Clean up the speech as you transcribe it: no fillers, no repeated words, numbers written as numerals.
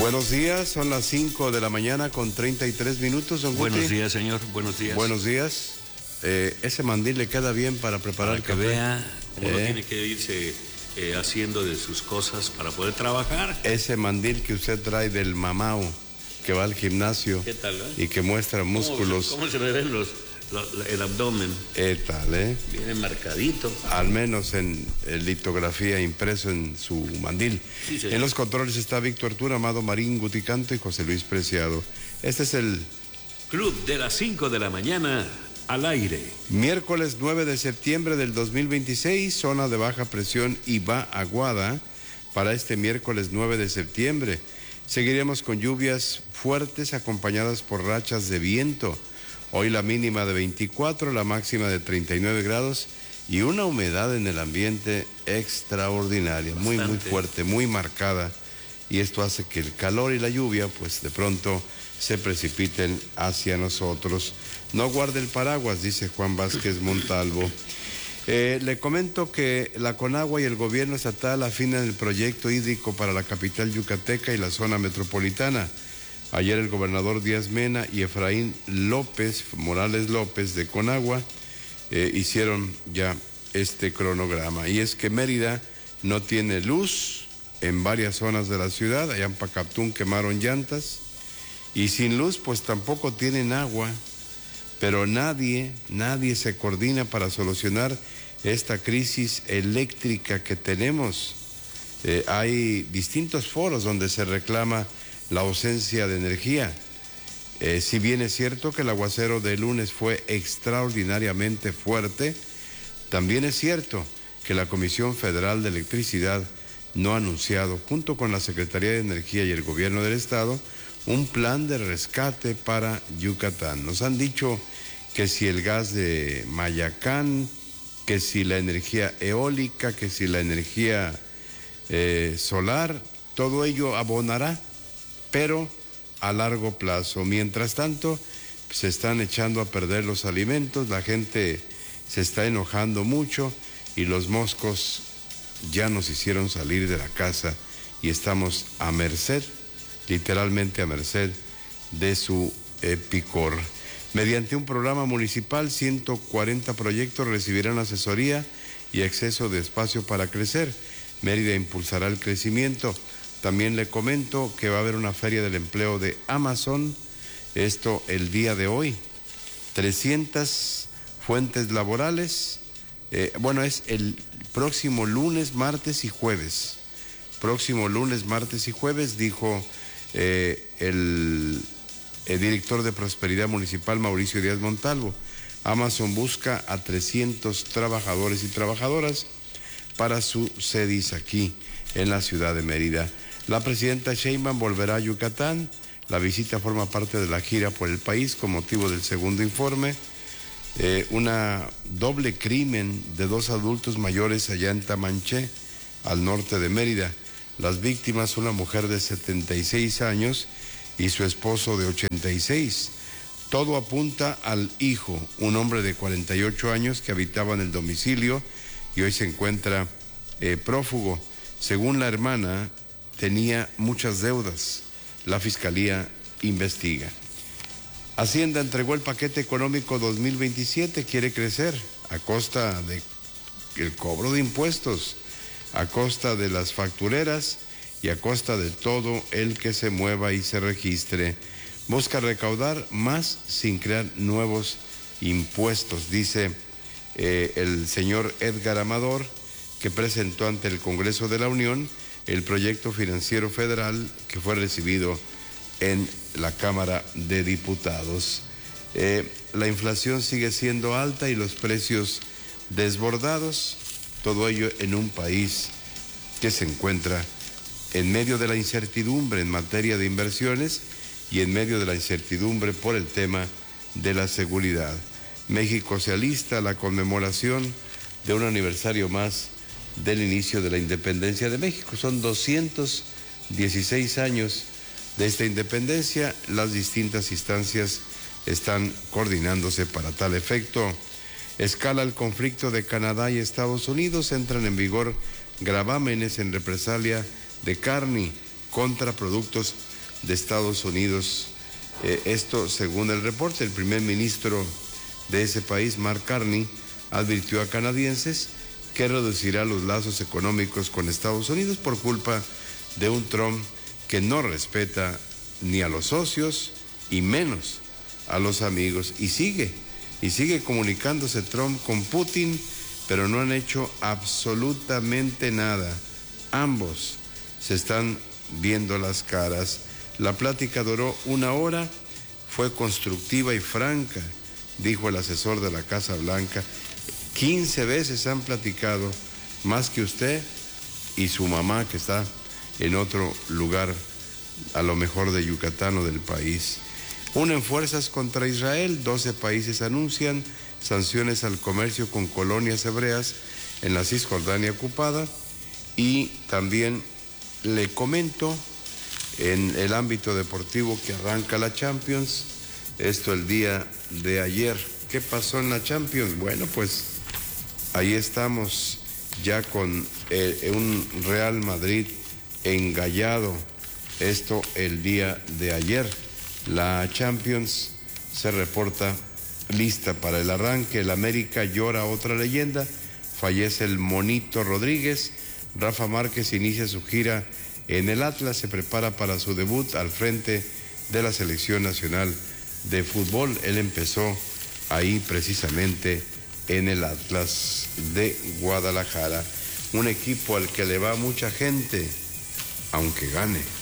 Buenos días, son las 5 de la mañana con 33 minutos, don Guti. Buenos días, señor, buenos días. Buenos días. Ese mandil le queda bien para preparar el café. Para que vea cómo no tiene que irse haciendo de sus cosas para poder trabajar. Ese mandil que usted trae del mamao, que va al gimnasio. ¿Qué tal, y que muestra músculos. ¿Cómo se le ven el abdomen? ¿Qué tal, Viene marcadito. Al menos en litografía impreso en su mandil. Sí, en los controles está Víctor Arturo, Amado Marín, Guti Canto y José Luis Preciado. Este es el Club de las 5 de la mañana al aire. Miércoles 9 de septiembre del 2026, zona de baja presión y vaguada para este miércoles 9 de septiembre. Seguiremos con lluvias fuertes acompañadas por rachas de viento. Hoy la mínima de 24, la máxima de 39 grados y una humedad en el ambiente extraordinaria, muy fuerte, muy marcada. Y esto hace que el calor y la lluvia, pues de pronto se precipiten hacia nosotros. No guarde el paraguas, dice Juan Vázquez Montalvo. Le comento que la Conagua y el gobierno estatal afinan el proyecto hídrico para la capital yucateca y la zona metropolitana. Ayer el gobernador Díaz Mena y Efraín Morales López de Conagua hicieron ya este cronograma. Y es que Mérida no tiene luz en varias zonas de la ciudad. Allá en Pacaptún quemaron llantas y sin luz pues tampoco tienen agua. Pero nadie se coordina para solucionar esta crisis eléctrica que tenemos. Hay distintos foros donde se reclama la ausencia de energía. Si bien es cierto que el aguacero de lunes fue extraordinariamente fuerte, también es cierto que la Comisión Federal de Electricidad no ha anunciado, junto con la Secretaría de Energía y el Gobierno del Estado, un plan de rescate para Yucatán. Nos han dicho que si el gas de Mayacán, que si la energía eólica, que si la energía solar, todo ello abonará, pero a largo plazo. Mientras tanto, se están echando a perder los alimentos, la gente se está enojando mucho y los moscos ya nos hicieron salir de la casa y estamos a merced, literalmente a merced de su picor. Mediante un programa municipal, 140 proyectos recibirán asesoría y acceso de espacio para crecer. Mérida impulsará el crecimiento. También le comento que va a haber una feria del empleo de Amazon, esto el día de hoy. 300 fuentes laborales, es el próximo lunes, martes y jueves. Próximo lunes, martes y jueves, dijo el director de Prosperidad Municipal, Mauricio Díaz Montalvo. Amazon busca a 300 trabajadores y trabajadoras para su CEDIS aquí en la ciudad de Mérida. La presidenta Sheinbaum volverá a Yucatán. La visita forma parte de la gira por el país con motivo del segundo informe. Una doble crimen de 2 adultos mayores allá en Tamanché, al norte de Mérida. Las víctimas, una mujer de 76 años y su esposo de 86. Todo apunta al hijo, un hombre de 48 años que habitaba en el domicilio y hoy se encuentra prófugo. Según la hermana, tenía muchas deudas. La Fiscalía investiga. Hacienda entregó el paquete económico 2027, quiere crecer a costa del cobro de impuestos, a costa de las factureras y a costa de todo el que se mueva y se registre. Busca recaudar más sin crear nuevos impuestos, dice el señor Edgar Amador, que presentó ante el Congreso de la Unión el proyecto financiero federal que fue recibido en la Cámara de Diputados. La inflación sigue siendo alta y los precios desbordados, todo ello en un país que se encuentra en medio de la incertidumbre en materia de inversiones y en medio de la incertidumbre por el tema de la seguridad. México se alista a la conmemoración de un aniversario más del inicio de la independencia de México. Son 216 años de esta independencia. Las distintas instancias están coordinándose para tal efecto. Escala el conflicto de Canadá y Estados Unidos, entran en vigor gravámenes en represalia de Carney. contra productos de Estados Unidos. Esto según el reporte. El primer ministro de ese país, Mark Carney, advirtió a canadienses que reducirá los lazos económicos con Estados Unidos por culpa de un Trump que no respeta ni a los socios y menos a los amigos. Y sigue comunicándose Trump con Putin, pero no han hecho absolutamente nada. Ambos se están viendo las caras. La plática duró 1 hora, fue constructiva y franca, dijo el asesor de la Casa Blanca. 15 veces han platicado, más que usted y su mamá, que está en otro lugar, a lo mejor de Yucatán o del país. Unen fuerzas contra Israel. 12 países anuncian sanciones al comercio con colonias hebreas en la Cisjordania ocupada. Y también le comento, en el ámbito deportivo, que arranca la Champions, esto el día de ayer. ¿Qué pasó en la Champions? Bueno, pues ahí estamos ya con un Real Madrid engallado, esto el día de ayer. La Champions se reporta lista para el arranque. El América llora otra leyenda, fallece el Monito Rodríguez. Rafa Márquez inicia su gira en el Atlas, se prepara para su debut al frente de la Selección Nacional de Fútbol. Él empezó ahí precisamente en el Atlas de Guadalajara, un equipo al que le va mucha gente, aunque gane.